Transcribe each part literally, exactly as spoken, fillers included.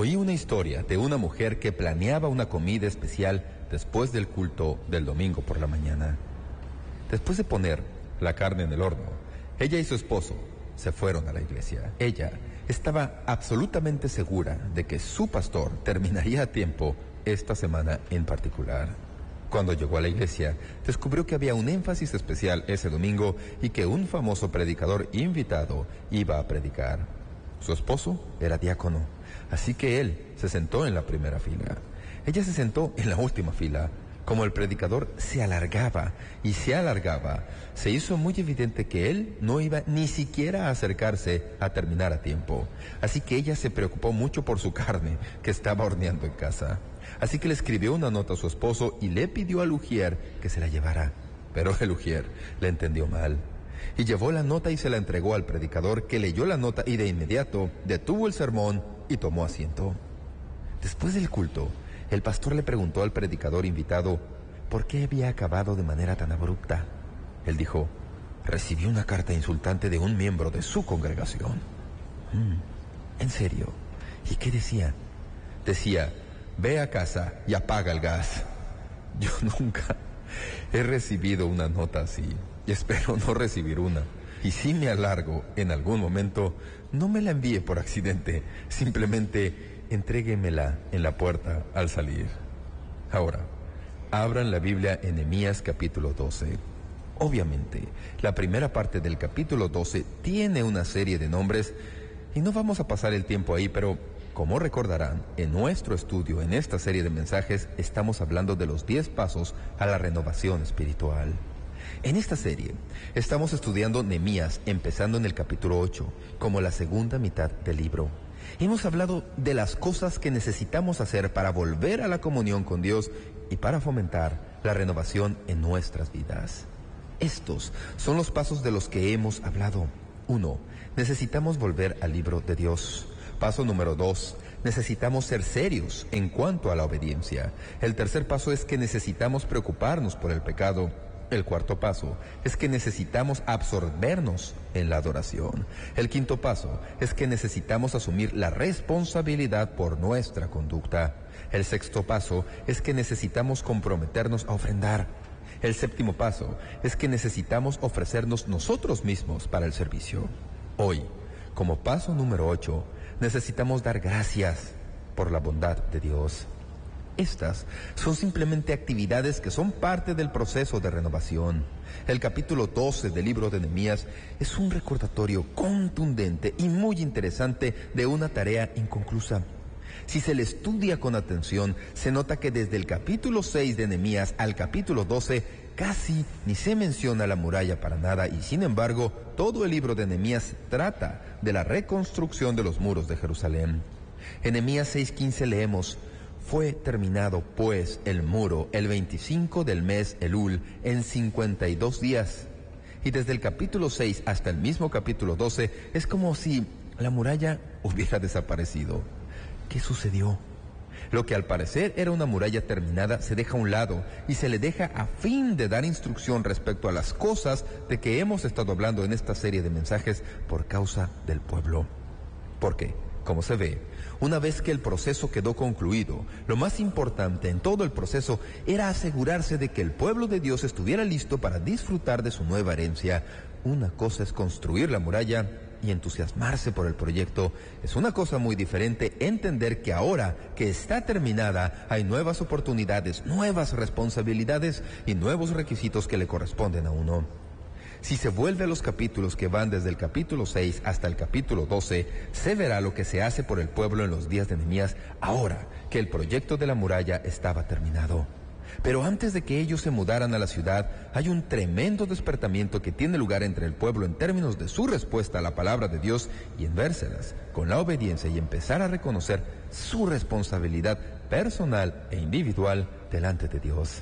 Oí una historia de una mujer que planeaba una comida especial después del culto del domingo por la mañana. Después de poner la carne en el horno, ella y su esposo se fueron a la iglesia. Ella estaba absolutamente segura de que su pastor terminaría a tiempo esta semana en particular. Cuando llegó a la iglesia, descubrió que había un énfasis especial ese domingo y que un famoso predicador invitado iba a predicar. Su esposo era diácono, así que él se sentó en la primera fila. Ella se sentó en la última fila. Como el predicador se alargaba y se alargaba, se hizo muy evidente que él no iba ni siquiera a acercarse a terminar a tiempo. Así que ella se preocupó mucho por su carne que estaba horneando en casa. Así que le escribió una nota a su esposo y le pidió al ujier que se la llevara. Pero el ujier le entendió mal y llevó la nota y se la entregó al predicador, que leyó la nota y de inmediato detuvo el sermón y tomó asiento. Después del culto, el pastor le preguntó al predicador invitado por qué había acabado de manera tan abrupta. Él dijo: recibí una carta insultante de un miembro de su congregación. Mm, ¿En serio? ¿Y qué decía? Decía: ve a casa y apaga el gas. Yo nunca he recibido una nota así y espero no recibir una. Y si me alargo en algún momento, no me la envíe por accidente, simplemente entréguemela en la puerta al salir. Ahora, abran la Biblia en Nehemías capítulo doce. Obviamente, la primera parte del capítulo doce tiene una serie de nombres y no vamos a pasar el tiempo ahí, pero como recordarán, en nuestro estudio en esta serie de mensajes estamos hablando de los diez pasos a la renovación espiritual. En esta serie estamos estudiando Nehemías, empezando en el capítulo ocho, como la segunda mitad del libro. Hemos hablado de las cosas que necesitamos hacer para volver a la comunión con Dios y para fomentar la renovación en nuestras vidas. Estos son los pasos de los que hemos hablado. Uno, necesitamos volver al libro de Dios. Paso número dos, necesitamos ser serios en cuanto a la obediencia. El tercer paso es que necesitamos preocuparnos por el pecado. El cuarto paso es que necesitamos absorbernos en la adoración. El quinto paso es que necesitamos asumir la responsabilidad por nuestra conducta. El sexto paso es que necesitamos comprometernos a ofrendar. El séptimo paso es que necesitamos ofrecernos nosotros mismos para el servicio. Hoy, como paso número ocho, necesitamos dar gracias por la bondad de Dios. Estas son simplemente actividades que son parte del proceso de renovación. El capítulo doce del libro de Nehemías es un recordatorio contundente y muy interesante de una tarea inconclusa. Si se le estudia con atención, se nota que desde el capítulo seis de Nehemías al capítulo doce casi ni se menciona la muralla para nada, y sin embargo todo el libro de Nehemías trata de la reconstrucción de los muros de Jerusalén. En Nehemías seis quince leemos: fue terminado pues el muro el veinticinco del mes Elul en cincuenta y dos días. Y desde el capítulo seis hasta el mismo capítulo doce es como si la muralla hubiera desaparecido. ¿Qué sucedió? Lo que al parecer era una muralla terminada se deja a un lado y se le deja a fin de dar instrucción respecto a las cosas de que hemos estado hablando en esta serie de mensajes por causa del pueblo. ¿Por qué? Como se ve, una vez que el proceso quedó concluido, lo más importante en todo el proceso era asegurarse de que el pueblo de Dios estuviera listo para disfrutar de su nueva herencia. Una cosa es construir la muralla y entusiasmarse por el proyecto. Es una cosa muy diferente entender que ahora que está terminada hay nuevas oportunidades, nuevas responsabilidades y nuevos requisitos que le corresponden a uno. Si se vuelve a los capítulos que van desde el capítulo seis hasta el capítulo doce, se verá lo que se hace por el pueblo en los días de Nehemías, ahora que el proyecto de la muralla estaba terminado. Pero antes de que ellos se mudaran a la ciudad, hay un tremendo despertamiento que tiene lugar entre el pueblo en términos de su respuesta a la palabra de Dios y en vérselas con la obediencia y empezar a reconocer su responsabilidad personal e individual delante de Dios.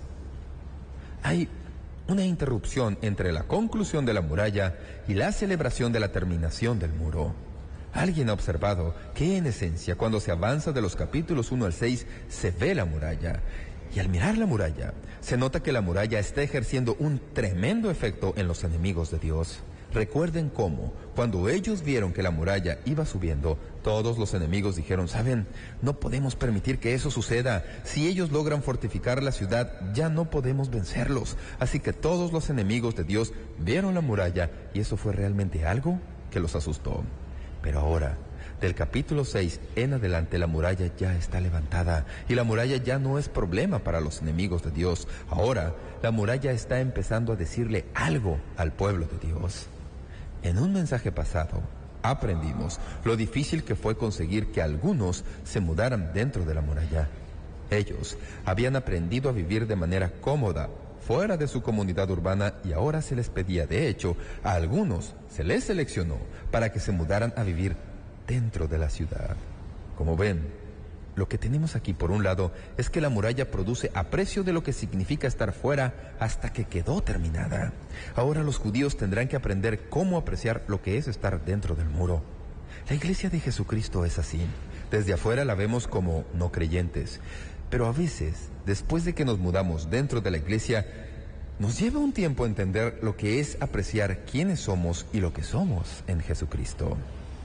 Hay una interrupción entre la conclusión de la muralla y la celebración de la terminación del muro. Alguien ha observado que en esencia cuando se avanza de los capítulos uno al seis se ve la muralla, y al mirar la muralla se nota que la muralla está ejerciendo un tremendo efecto en los enemigos de Dios. Recuerden cómo, cuando ellos vieron que la muralla iba subiendo, todos los enemigos dijeron, ¿saben? No podemos permitir que eso suceda. Si ellos logran fortificar la ciudad, ya no podemos vencerlos. Así que todos los enemigos de Dios vieron la muralla y eso fue realmente algo que los asustó. Pero ahora, del capítulo seis en adelante, la muralla ya está levantada y la muralla ya no es problema para los enemigos de Dios. Ahora, la muralla está empezando a decirle algo al pueblo de Dios. En un mensaje pasado, aprendimos lo difícil que fue conseguir que algunos se mudaran dentro de la muralla. Ellos habían aprendido a vivir de manera cómoda fuera de su comunidad urbana y ahora se les pedía, de hecho, a algunos se les seleccionó para que se mudaran a vivir dentro de la ciudad. Como ven, lo que tenemos aquí por un lado es que la muralla produce aprecio de lo que significa estar fuera hasta que quedó terminada. Ahora los judíos tendrán que aprender cómo apreciar lo que es estar dentro del muro. La iglesia de Jesucristo es así. Desde afuera la vemos como no creyentes, pero a veces, después de que nos mudamos dentro de la iglesia, nos lleva un tiempo entender lo que es apreciar quiénes somos y lo que somos en Jesucristo.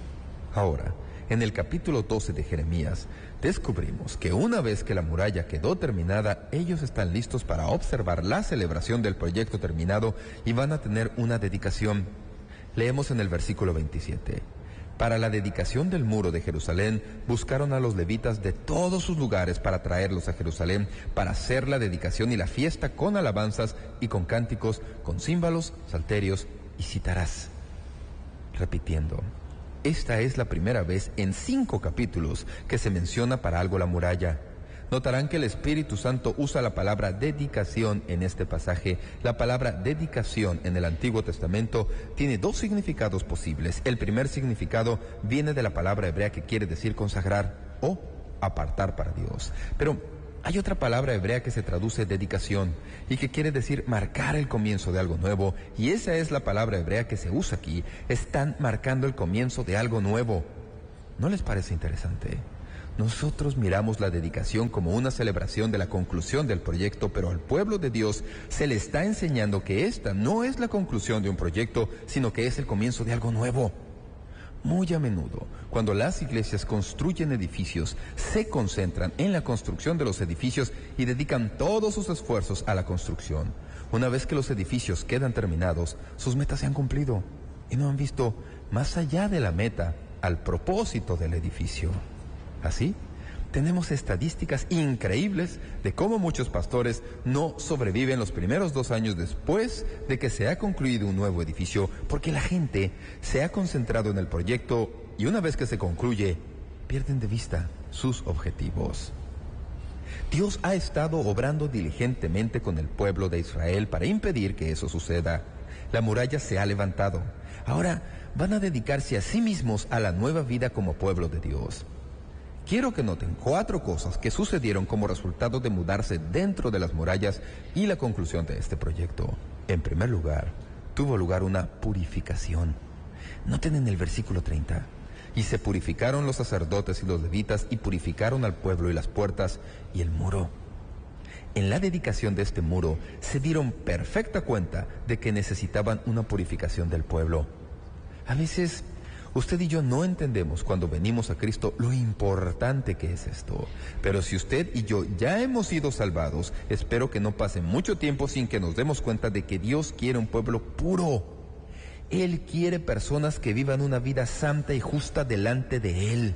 Ahora, en el capítulo doce de Jeremías, descubrimos que una vez que la muralla quedó terminada, ellos están listos para observar la celebración del proyecto terminado y van a tener una dedicación. Leemos en el versículo veintisiete. Para la dedicación del muro de Jerusalén, buscaron a los levitas de todos sus lugares para traerlos a Jerusalén, para hacer la dedicación y la fiesta con alabanzas y con cánticos, con címbalos, salterios y citarás. Repitiendo. Esta es la primera vez en cinco capítulos que se menciona para algo la muralla. Notarán que el Espíritu Santo usa la palabra dedicación en este pasaje. La palabra dedicación en el Antiguo Testamento tiene dos significados posibles. El primer significado viene de la palabra hebrea que quiere decir consagrar o apartar para Dios. Pero hay otra palabra hebrea que se traduce dedicación y que quiere decir marcar el comienzo de algo nuevo, y esa es la palabra hebrea que se usa aquí. Están marcando el comienzo de algo nuevo. ¿No les parece interesante? Nosotros miramos la dedicación como una celebración de la conclusión del proyecto, pero al pueblo de Dios se le está enseñando que esta no es la conclusión de un proyecto, sino que es el comienzo de algo nuevo. Muy a menudo, cuando las iglesias construyen edificios, se concentran en la construcción de los edificios y dedican todos sus esfuerzos a la construcción. Una vez que los edificios quedan terminados, sus metas se han cumplido y no han visto más allá de la meta, al propósito del edificio. Así, tenemos estadísticas increíbles de cómo muchos pastores no sobreviven los primeros dos años después de que se ha concluido un nuevo edificio, porque la gente se ha concentrado en el proyecto y una vez que se concluye, pierden de vista sus objetivos. Dios ha estado obrando diligentemente con el pueblo de Israel para impedir que eso suceda. La muralla se ha levantado. Ahora van a dedicarse a sí mismos a la nueva vida como pueblo de Dios. Quiero que noten cuatro cosas que sucedieron como resultado de mudarse dentro de las murallas y la conclusión de este proyecto. En primer lugar, tuvo lugar una purificación. Noten en el versículo treinta. Y se purificaron los sacerdotes y los levitas y purificaron al pueblo y las puertas y el muro. En la dedicación de este muro se dieron perfecta cuenta de que necesitaban una purificación del pueblo. A veces usted y yo no entendemos cuando venimos a Cristo lo importante que es esto. Pero si usted y yo ya hemos sido salvados, espero que no pase mucho tiempo sin que nos demos cuenta de que Dios quiere un pueblo puro. Él quiere personas que vivan una vida santa y justa delante de Él.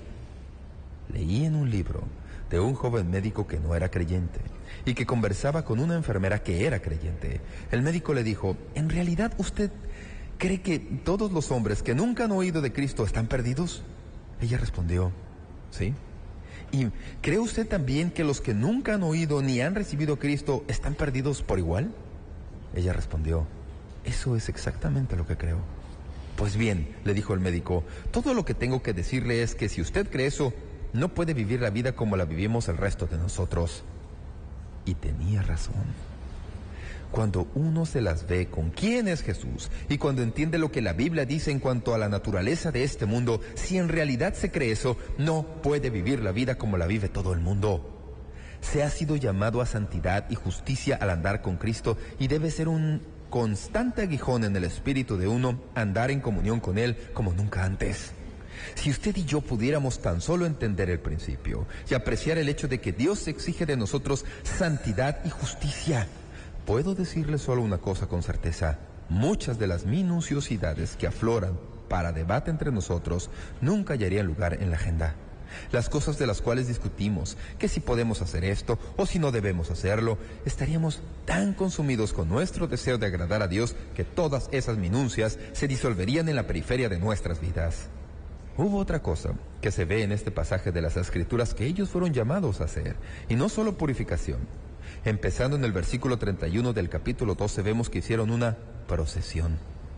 Leí en un libro de un joven médico que no era creyente y que conversaba con una enfermera que era creyente. El médico le dijo, ¿en realidad usted cree que todos los hombres que nunca han oído de Cristo están perdidos? Ella respondió, sí. ¿Y cree usted también que los que nunca han oído ni han recibido a Cristo están perdidos por igual? Ella respondió, eso es exactamente lo que creo. Pues bien, le dijo el médico, todo lo que tengo que decirle es que si usted cree eso, no puede vivir la vida como la vivimos el resto de nosotros. Y tenía razón. Cuando uno se las ve con quién es Jesús y cuando entiende lo que la Biblia dice en cuanto a la naturaleza de este mundo, si en realidad se cree eso, no puede vivir la vida como la vive todo el mundo. Se ha sido llamado a santidad y justicia al andar con Cristo y debe ser un constante aguijón en el espíritu de uno andar en comunión con Él como nunca antes. Si usted y yo pudiéramos tan solo entender el principio y apreciar el hecho de que Dios exige de nosotros santidad y justicia, puedo decirle solo una cosa con certeza: muchas de las minuciosidades que afloran para debate entre nosotros nunca hallarían lugar en la agenda. Las cosas de las cuales discutimos, que si podemos hacer esto o si no debemos hacerlo, estaríamos tan consumidos con nuestro deseo de agradar a Dios que todas esas minucias se disolverían en la periferia de nuestras vidas. Hubo otra cosa que se ve en este pasaje de las Escrituras que ellos fueron llamados a hacer, y no solo purificación. Empezando en el versículo treinta y uno del capítulo doce vemos que hicieron una procesión.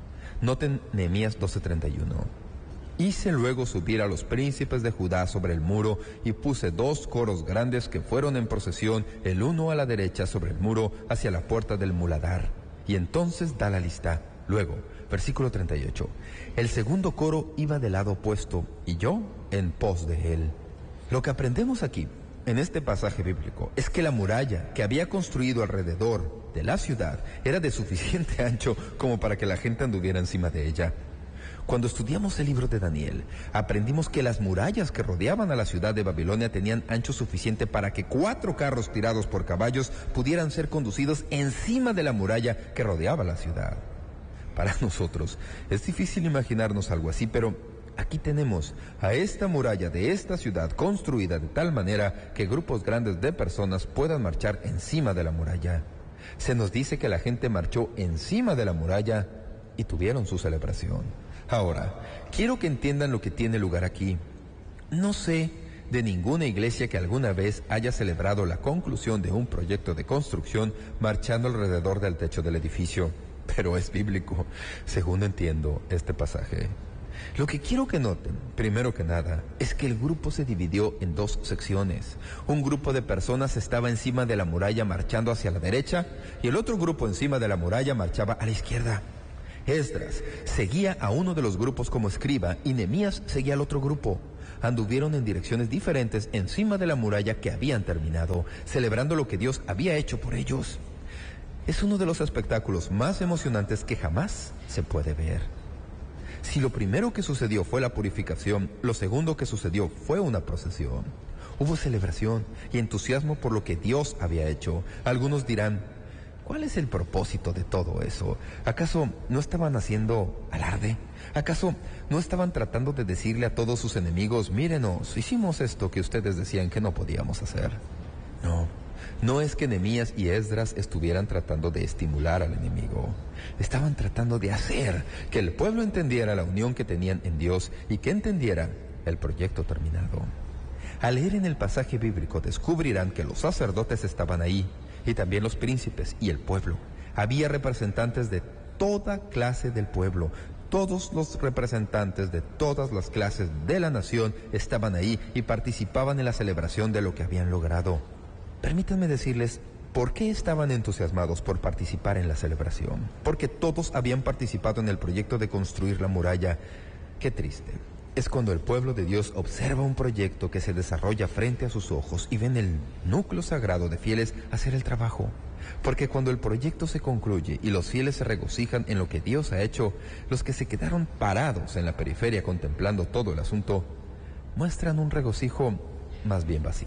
Noten Nehemías doce treinta y uno. Hice luego subir a los príncipes de Judá sobre el muro y puse dos coros grandes que fueron en procesión, el uno a la derecha sobre el muro hacia la puerta del muladar. Y entonces da la lista. Luego, versículo treinta y ocho. El segundo coro iba del lado opuesto y yo en pos de él. Lo que aprendemos aquí, en este pasaje bíblico, es que la muralla que había construido alrededor de la ciudad era de suficiente ancho como para que la gente anduviera encima de ella. Cuando estudiamos el libro de Daniel, aprendimos que las murallas que rodeaban a la ciudad de Babilonia tenían ancho suficiente para que cuatro carros tirados por caballos pudieran ser conducidos encima de la muralla que rodeaba la ciudad. Para nosotros es difícil imaginarnos algo así, pero aquí tenemos a esta muralla de esta ciudad construida de tal manera que grupos grandes de personas puedan marchar encima de la muralla. Se nos dice que la gente marchó encima de la muralla y tuvieron su celebración. Ahora, quiero que entiendan lo que tiene lugar aquí. No sé de ninguna iglesia que alguna vez haya celebrado la conclusión de un proyecto de construcción marchando alrededor del techo del edificio, pero es bíblico, según entiendo este pasaje. Lo que quiero que noten, primero que nada, es que el grupo se dividió en dos secciones. Un grupo de personas estaba encima de la muralla marchando hacia la derecha y el otro grupo encima de la muralla marchaba a la izquierda. Esdras seguía a uno de los grupos como escriba y Nehemías seguía al otro grupo. Anduvieron en direcciones diferentes encima de la muralla que habían terminado, celebrando lo que Dios había hecho por ellos. Es uno de los espectáculos más emocionantes que jamás se puede ver. Si lo primero que sucedió fue la purificación, lo segundo que sucedió fue una procesión. Hubo celebración y entusiasmo por lo que Dios había hecho. Algunos dirán: ¿cuál es el propósito de todo eso? ¿Acaso no estaban haciendo alarde? ¿Acaso no estaban tratando de decirle a todos sus enemigos: mírenos, hicimos esto que ustedes decían que no podíamos hacer? No, no es que Nehemías y Esdras estuvieran tratando de estimular al enemigo. Estaban tratando de hacer que el pueblo entendiera la unión que tenían en Dios y que entendiera el proyecto terminado. Al leer en el pasaje bíblico descubrirán que los sacerdotes estaban ahí, y también los príncipes y el pueblo. Había representantes de toda clase del pueblo. Todos los representantes de todas las clases de la nación estaban ahí y participaban en la celebración de lo que habían logrado. Permítanme decirles por qué estaban entusiasmados por participar en la celebración. Porque todos habían participado en el proyecto de construir la muralla. Qué triste es cuando el pueblo de Dios observa un proyecto que se desarrolla frente a sus ojos y ven el núcleo sagrado de fieles hacer el trabajo. Porque cuando el proyecto se concluye y los fieles se regocijan en lo que Dios ha hecho, los que se quedaron parados en la periferia contemplando todo el asunto, muestran un regocijo más bien vacío.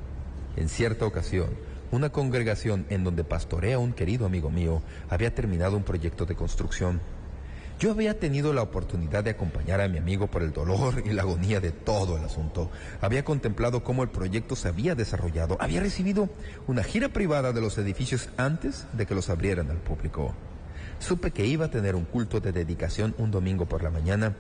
En cierta ocasión, una congregación en donde pastorea un querido amigo mío había terminado un proyecto de construcción. Yo había tenido la oportunidad de acompañar a mi amigo por el dolor y la agonía de todo el asunto. Había contemplado cómo el proyecto se había desarrollado. Había recibido una gira privada de los edificios antes de que los abrieran al público. Supe que iba a tener un culto de dedicación un domingo por la mañana.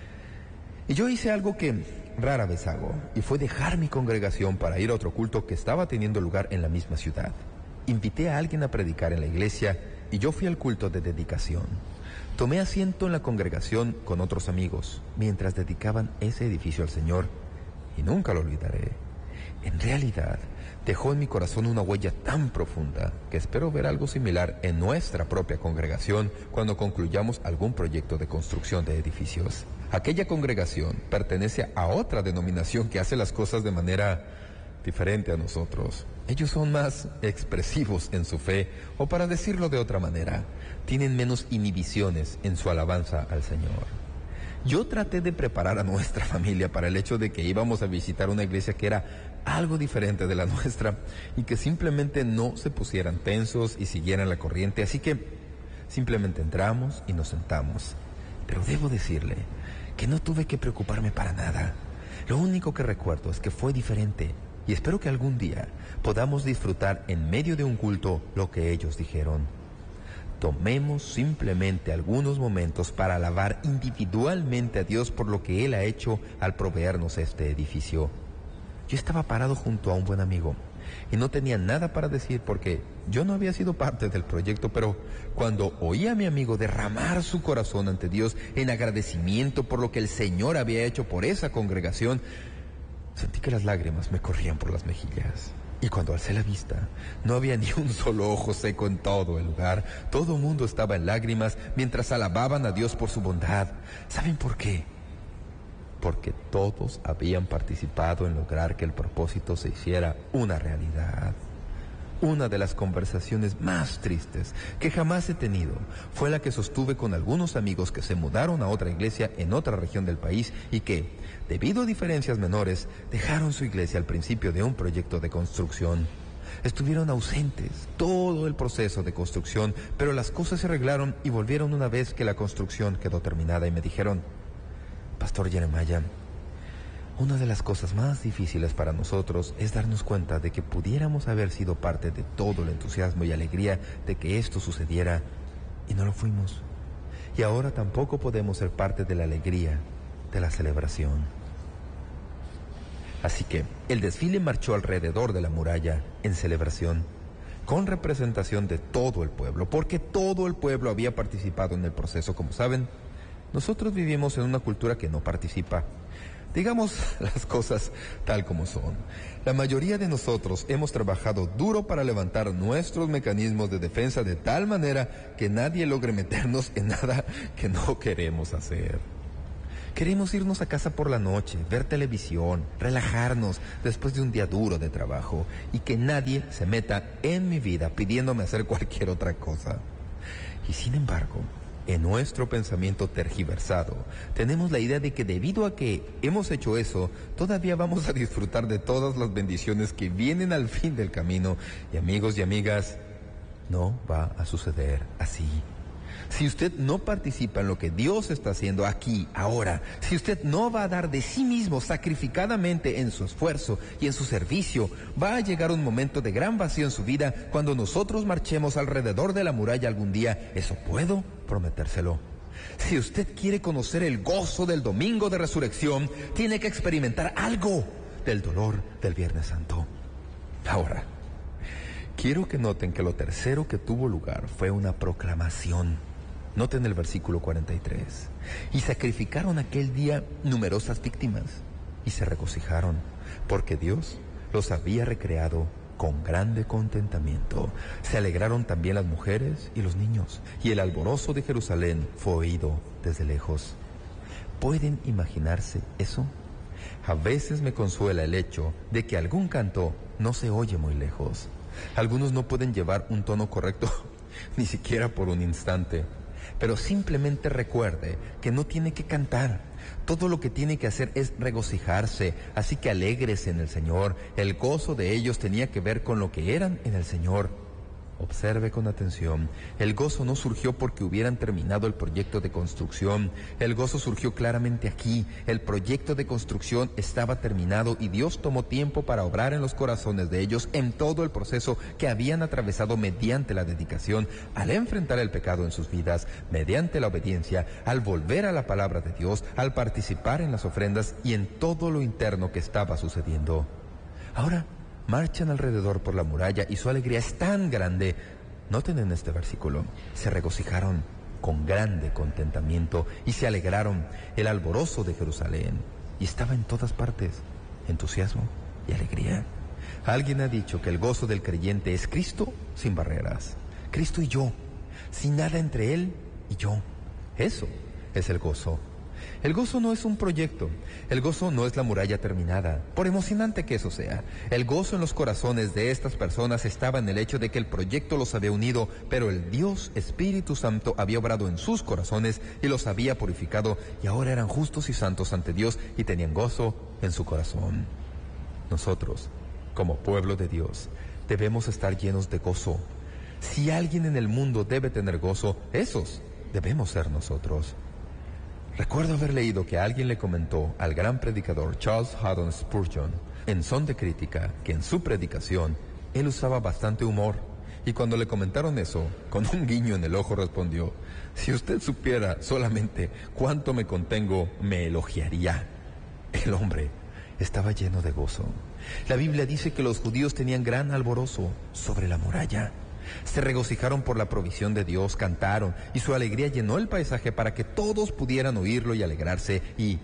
Y yo hice algo que rara vez hago, y fue dejar mi congregación para ir a otro culto que estaba teniendo lugar en la misma ciudad. Invité a alguien a predicar en la iglesia y yo fui al culto de dedicación. Tomé asiento en la congregación con otros amigos mientras dedicaban ese edificio al Señor y nunca lo olvidaré. En realidad, dejó en mi corazón una huella tan profunda que espero ver algo similar en nuestra propia congregación cuando concluyamos algún proyecto de construcción de edificios. Aquella congregación pertenece a otra denominación que hace las cosas de manera diferente a nosotros. Ellos son más expresivos en su fe, o para decirlo de otra manera, tienen menos inhibiciones en su alabanza al Señor. Yo traté de preparar a nuestra familia para el hecho de que íbamos a visitar una iglesia que era algo diferente de la nuestra y que simplemente no se pusieran tensos y siguieran la corriente, así que simplemente entramos y nos sentamos. Pero debo decirle que no tuve que preocuparme para nada. Lo único que recuerdo es que fue diferente y espero que algún día podamos disfrutar en medio de un culto lo que ellos dijeron. Tomemos simplemente algunos momentos para alabar individualmente a Dios por lo que Él ha hecho al proveernos este edificio. Yo estaba parado junto a un buen amigo y no tenía nada para decir porque yo no había sido parte del proyecto, pero cuando oí a mi amigo derramar su corazón ante Dios en agradecimiento por lo que el Señor había hecho por esa congregación, sentí que las lágrimas me corrían por las mejillas. Y cuando alcé la vista, no había ni un solo ojo seco en todo el lugar. Todo el mundo estaba en lágrimas mientras alababan a Dios por su bondad. ¿Saben por qué? Porque todos habían participado en lograr que el propósito se hiciera una realidad. Una de las conversaciones más tristes que jamás he tenido fue la que sostuve con algunos amigos que se mudaron a otra iglesia en otra región del país y que, debido a diferencias menores, dejaron su iglesia al principio de un proyecto de construcción. Estuvieron ausentes todo el proceso de construcción, pero las cosas se arreglaron y volvieron una vez que la construcción quedó terminada y me dijeron: Pastor Jeremiah, una de las cosas más difíciles para nosotros es darnos cuenta de que pudiéramos haber sido parte de todo el entusiasmo y alegría de que esto sucediera y no lo fuimos. Y ahora tampoco podemos ser parte de la alegría de la celebración. Así que el desfile marchó alrededor de la muralla en celebración, con representación de todo el pueblo, porque todo el pueblo había participado en el proceso. Como saben, nosotros vivimos en una cultura que no participa. Digamos las cosas tal como son. La mayoría de nosotros hemos trabajado duro para levantar nuestros mecanismos de defensa de tal manera que nadie logre meternos en nada que no queremos hacer. Queremos irnos a casa por la noche, ver televisión, relajarnos después de un día duro de trabajo y que nadie se meta en mi vida pidiéndome hacer cualquier otra cosa. Y sin embargo, en nuestro pensamiento tergiversado, tenemos la idea de que debido a que hemos hecho eso, todavía vamos a disfrutar de todas las bendiciones que vienen al fin del camino. Y amigos y amigas, no va a suceder así. Si usted no participa en lo que Dios está haciendo aquí, ahora, si usted no va a dar de sí mismo sacrificadamente en su esfuerzo y en su servicio, va a llegar un momento de gran vacío en su vida cuando nosotros marchemos alrededor de la muralla algún día. Eso puedo prometérselo. Si usted quiere conocer el gozo del domingo de resurrección, tiene que experimentar algo del dolor del Viernes Santo. Ahora, quiero que noten que lo tercero que tuvo lugar fue una proclamación. Noten el versículo cuarenta y tres. Y sacrificaron aquel día numerosas víctimas y se regocijaron, porque Dios los había recreado con grande contentamiento. Se alegraron también las mujeres y los niños, y el alborozo de Jerusalén fue oído desde lejos. ¿Pueden imaginarse eso? A veces me consuela el hecho de que algún canto no se oye muy lejos. Algunos no pueden llevar un tono correcto, ni siquiera por un instante. Pero simplemente recuerde que no tiene que cantar. Todo lo que tiene que hacer es regocijarse. Así que alégrese en el Señor. El gozo de ellos tenía que ver con lo que eran en el Señor. Observe con atención. El gozo no surgió porque hubieran terminado el proyecto de construcción. El gozo surgió claramente aquí. El proyecto de construcción estaba terminado y Dios tomó tiempo para obrar en los corazones de ellos en todo el proceso que habían atravesado mediante la dedicación, al enfrentar el pecado en sus vidas, mediante la obediencia, al volver a la palabra de Dios, al participar en las ofrendas y en todo lo interno que estaba sucediendo. Ahora, marchan alrededor por la muralla y su alegría es tan grande. Noten en este versículo, se regocijaron con grande contentamiento y se alegraron. El alborozo de Jerusalén, y estaba en todas partes, entusiasmo y alegría. Alguien ha dicho que el gozo del creyente es Cristo sin barreras, Cristo y yo, sin nada entre Él y yo. Eso es el gozo. El gozo no es un proyecto, el gozo no es la muralla terminada, por emocionante que eso sea. El gozo en los corazones de estas personas estaba en el hecho de que el proyecto los había unido, pero el Dios Espíritu Santo había obrado en sus corazones y los había purificado, y ahora eran justos y santos ante Dios y tenían gozo en su corazón. Nosotros, como pueblo de Dios, debemos estar llenos de gozo. Si alguien en el mundo debe tener gozo, esos debemos ser nosotros. Recuerdo haber leído que alguien le comentó al gran predicador Charles Haddon Spurgeon, en son de crítica, que en su predicación él usaba bastante humor. Y cuando le comentaron eso, con un guiño en el ojo respondió: si usted supiera solamente cuánto me contengo, me elogiaría. El hombre estaba lleno de gozo. La Biblia dice que los judíos tenían gran alborozo sobre la muralla. Se regocijaron por la provisión de Dios, cantaron, y su alegría llenó el paisaje para que todos pudieran oírlo y alegrarse. ¿Y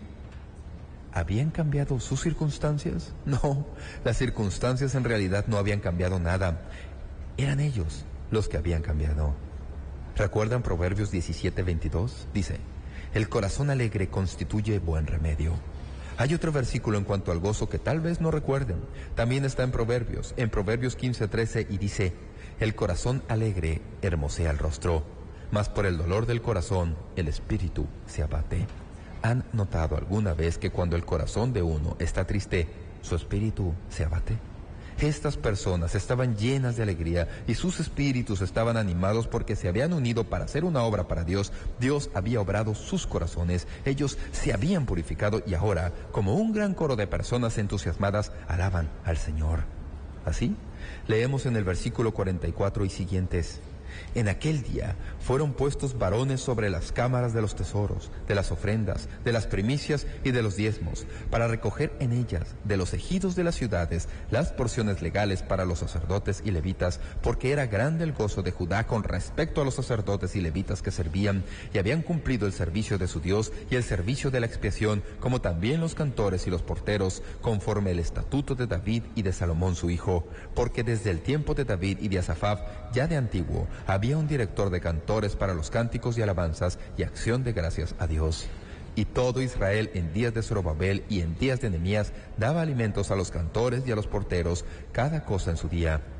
habían cambiado sus circunstancias? No, las circunstancias en realidad no habían cambiado nada. Eran ellos los que habían cambiado. ¿Recuerdan Proverbios diecisiete veintidós? Dice: el corazón alegre constituye buen remedio. Hay otro versículo en cuanto al gozo que tal vez no recuerden. También está en Proverbios, en Proverbios quince trece, y dice: el corazón alegre hermosea el rostro, mas por el dolor del corazón el espíritu se abate. ¿Han notado alguna vez que cuando el corazón de uno está triste, su espíritu se abate? Estas personas estaban llenas de alegría y sus espíritus estaban animados porque se habían unido para hacer una obra para Dios. Dios había obrado sus corazones, ellos se habían purificado y ahora, como un gran coro de personas entusiasmadas, alaban al Señor. Así, leemos en el versículo cuarenta y cuatro y siguientes: en aquel día fueron puestos varones sobre las cámaras de los tesoros, de las ofrendas, de las primicias y de los diezmos, para recoger en ellas, de los ejidos de las ciudades, las porciones legales para los sacerdotes y levitas, porque era grande el gozo de Judá con respecto a los sacerdotes y levitas que servían, y habían cumplido el servicio de su Dios y el servicio de la expiación, como también los cantores y los porteros, conforme el estatuto de David y de Salomón su hijo, porque desde el tiempo de David y de Asafaf, ya de antiguo, había un director de cantores para los cánticos y alabanzas y acción de gracias a Dios. Y todo Israel en días de Zorobabel y en días de Nehemías daba alimentos a los cantores y a los porteros, cada cosa en su día.